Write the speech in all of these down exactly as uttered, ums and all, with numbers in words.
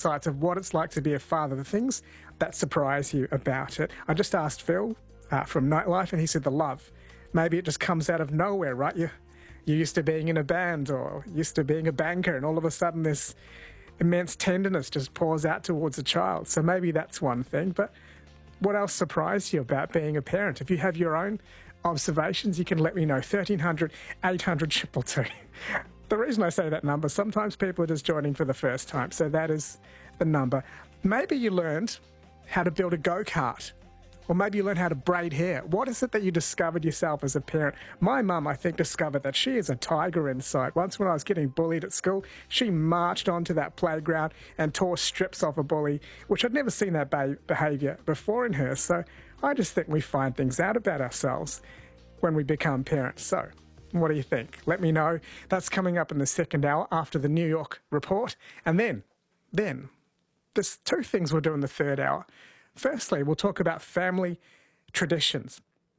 insights of what it's like to be a father, the things that surprise you about it. I just asked Phil uh, from Nightlife, and he said the love. Maybe it just comes out of nowhere, right? You, you're used to being in a band or used to being a banker, and all of a sudden this immense tenderness just pours out towards a child. So maybe that's one thing. But what else surprised you about being a parent? If you have your own observations, you can let me know. thirteen hundred, eight hundred, two two two. The reason I say that number, sometimes people are just joining for the first time, so that is the number. Maybe you learned how to build a go-kart, or maybe you learned how to braid hair. What is it that you discovered yourself as a parent? My mum, I think, discovered that she is a tiger inside. Once when I was getting bullied at school, she marched onto that playground and tore strips off a bully, which I'd never seen that be- behaviour before in her. So I just think we find things out about ourselves when we become parents. So what do you think? Let me know. That's coming up in the second hour after the New York report. And then, then, there's two things we'll do in the third hour. Firstly, we'll talk about family traditions.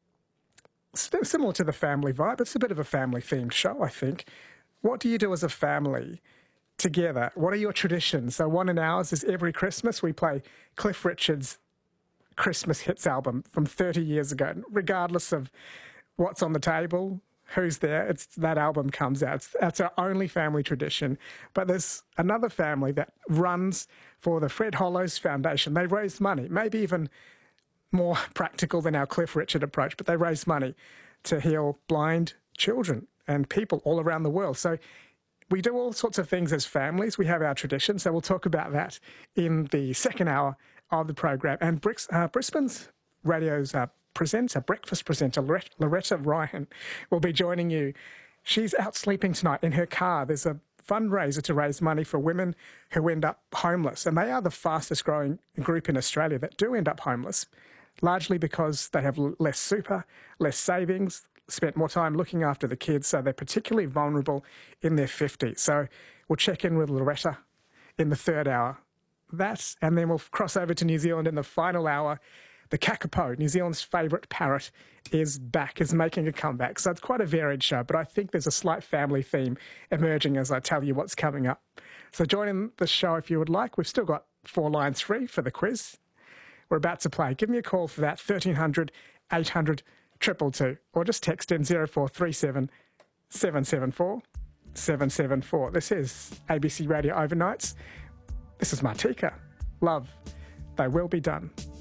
Similar to the family vibe, it's a bit of a family-themed show, I think. What do you do as a family together? What are your traditions? So one in ours is every Christmas we play Cliff Richard's Christmas hits album from thirty years ago, regardless of what's on the table, who's there, it's that album comes out. It's, that's our only family tradition. But there's another family that runs for the Fred Hollows Foundation. They raise money, maybe even more practical than our Cliff Richard approach, but they raise money to heal blind children and people all around the world. So we do all sorts of things as families. We have our traditions, so we'll talk about that in the second hour of the program. And Brix, uh, Brisbane's radio's uh, presenter, breakfast presenter, Loretta, Loretta Ryan, will be joining you. She's out sleeping tonight in her car. There's a fundraiser to raise money for women who end up homeless, and they are the fastest growing group in Australia that do end up homeless, largely because they have less super, less savings, spent more time looking after the kids, so they're particularly vulnerable in their fifties. So we'll check in with Loretta in the third hour. That, and then we'll cross over to New Zealand in the final hour. The kakapo, New Zealand's favourite parrot, is back, is making a comeback. So it's quite a varied show, but I think there's a slight family theme emerging as I tell you what's coming up. So join in the show if you would like. We've still got four lines free for the quiz. We're about to play. Give me a call for that, thirteen hundred, eight hundred, two two two, or just text in zero four three seven, seven seven four, seven seven four. This is A B C Radio Overnights. This is Martika. Love, they will be done.